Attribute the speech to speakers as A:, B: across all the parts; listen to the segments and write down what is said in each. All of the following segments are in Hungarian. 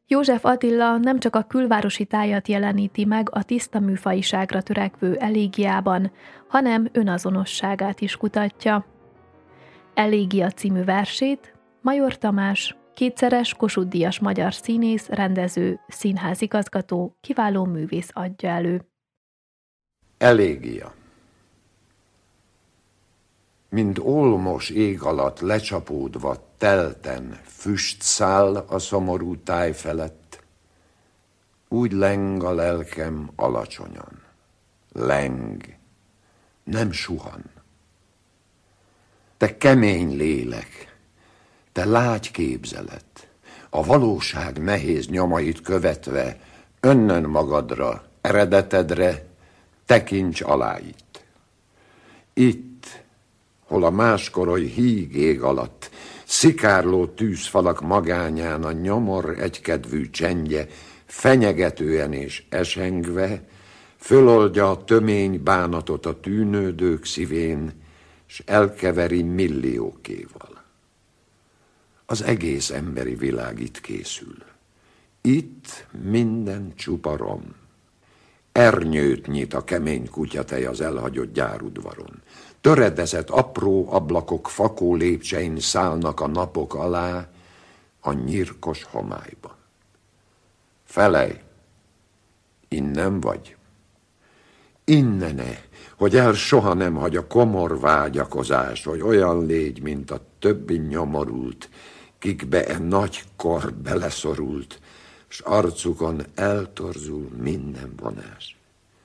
A: József Attila nem csak a külvárosi tájat jeleníti meg a tiszta műfajiságra törekvő elégiában, hanem önazonosságát is kutatja. Elégia című versét Major Tamás, kétszeres Kossuth-díjas magyar színész, rendező, színházigazgató, kiváló művész adja elő.
B: Elégia. Mint olmos ég alatt lecsapódva telten füst száll a szomorú táj felett, úgy leng a lelkem alacsonyan. Leng, nem suhan. Te kemény lélek, te lágy képzelet, a valóság nehéz nyomait követve, önnön magadra, eredetedre, tekints alá itt. Itt, hol a máskoroly híg ég alatt, szikárló tűzfalak magányán a nyomor egykedvű csendje, fenyegetően és esengve, föloldja a tömény bánatot a tűnődők szívén, s elkeveri milliókéval. Az egész emberi világ itt készül. Itt minden csupa rom. Ernyőt nyit a kemény kutyatej az elhagyott gyárudvaron. Töredezett apró ablakok fakó lépcsein szállnak a napok alá a nyírkos homályba. Felej, innen vagy. Innene, hogy el soha nem hagy a komor vágyakozás, hogy olyan légy, mint a többi nyomorult, kikbe e nagy kor beleszorult, s arcukon eltorzul minden vonás.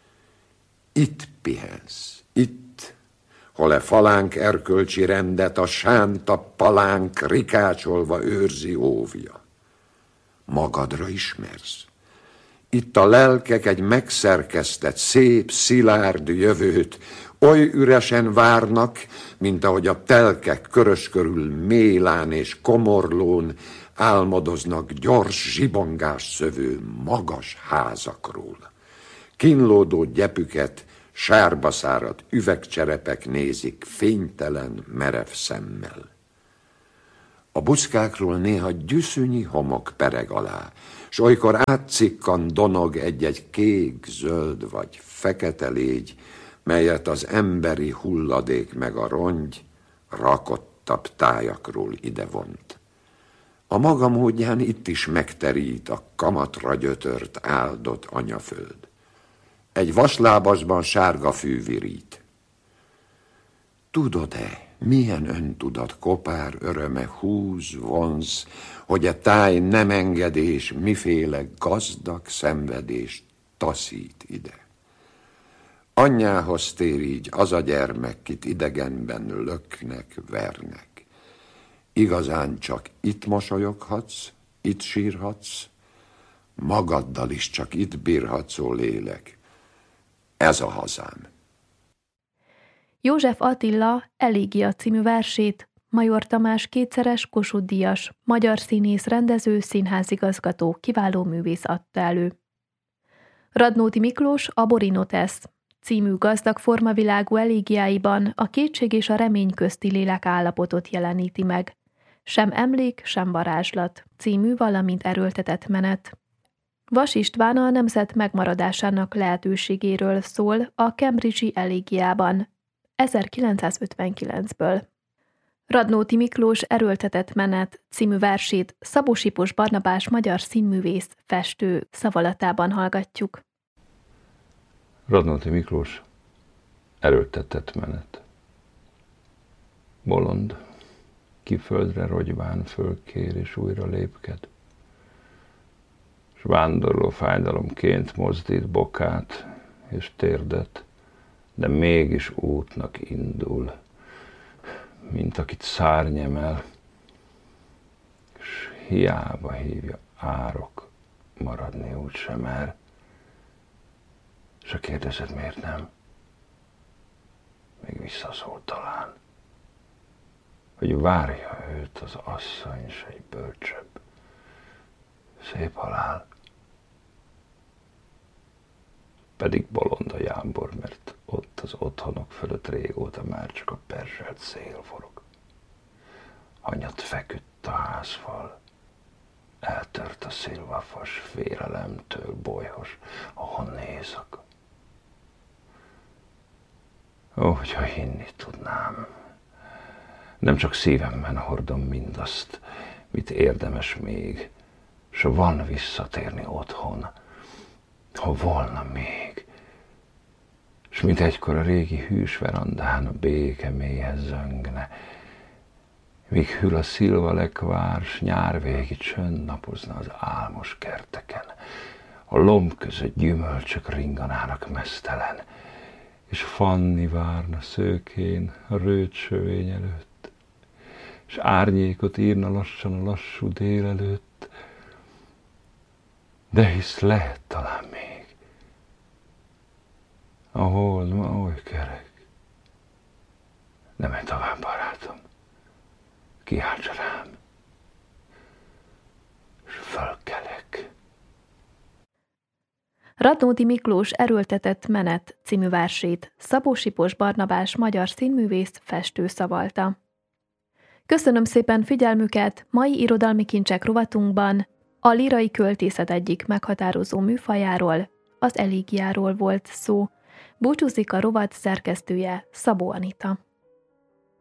B: Itt pihensz, itt, hol e falánk erkölcsi rendet a sánta palánk rikácsolva őrzi óvja. Magadra ismersz. Itt a lelkek egy megszerkesztett, szép, szilárd jövőt oly üresen várnak, mint ahogy a telkek körös körül Mélán és Komorlón álmodoznak gyors zsibongás szövő magas házakról. Kínlódó gyepüket sárba száradt üvegcserepek nézik fénytelen, merev szemmel. A buszkákról néha gyüszönyi homok pereg alá, s olykor átcikkan donog egy-egy kék, zöld vagy fekete légy, melyet az emberi hulladék meg a rongy rakottabb tájakról idevont. A maga módján itt is megterít a kamatra gyötört áldott anyaföld. Egy vaslábasban sárga fű virít. Tudod-e, milyen öntudat kopár öröme húz, vonz, hogy a táj nem engedés, miféle gazdag szenvedést taszít ide. Anyjához tér így az a gyermek, kit idegenben löknek, vernek. Igazán csak itt mosolyoghatsz, itt sírhatsz, magaddal is csak itt bírhatsz, ó lélek. Ez a hazám.
A: József Attila Elégia című versét Major Tamás kétszeres Kossuth-díjas magyar színész, rendező, színházigazgató, kiváló művész adta elő. Radnóti Miklós a Borinotesz című gazdag formavilágú elégiáiban a kétség és a remény közti lélek állapotot jeleníti meg. Sem emlék, sem varázslat című, valamint erőltetett menet. Vas István a nemzet megmaradásának lehetőségéről szól a Cambridge-i elégiában 1959-ből. Radnóti Miklós erőltetett menet című versét Szabó Sipos Barnabás magyar színművész, festő szavalatában hallgatjuk.
C: Radnóti Miklós erőltetett menet. Bolond, ki földre rogyván fölkér és újra lépked, s vándorló fájdalomként mozdít bokát és térdet, de mégis útnak indul, mint akit szárny emel, s hiába hívja árok, maradni úgysem mer. S a kérdezed, miért nem? Még visszaszól talán, hogy várja őt az asszony s egy bölcsebb, szép halál. Pedig bolond a jámbor, mert ott az otthonok fölött régóta már csak a perzselt szél forog. Hanyat feküdt a házfal, eltört a szilvafas, félelemtől bolyhos, ahol nézek. Ó, hogyha hinni tudnám. Nem csak szívemben hordom mindazt, mit érdemes még, s van visszatérni otthon, ha volna még. S mint egykor a régi hűs verandán a béke mélyhez zöngne, míg hűl a szilvalekvár, s nyárvégi csönd napozna az álmos kerteken, a lomb között gyümölcsök ringanának meztelen, és Fanni várna szőkén a rőtsövény előtt, s árnyékot írna lassan a lassú délelőtt, de hisz lehet talán még. A hold ma oly kerek. Nem menj tovább, barátom. Kiálts rám, s fölkelek.
A: Radnóti Miklós Erőltetett menet című versét Szabó Sipos Barnabás magyar színművész festő szavalta. Köszönöm szépen figyelmüket, mai irodalmi kincsek rovatunkban a lírai költészet egyik meghatározó műfajáról, az elégiáról volt szó. Búcsúzik a rovat szerkesztője, Szabó Anita.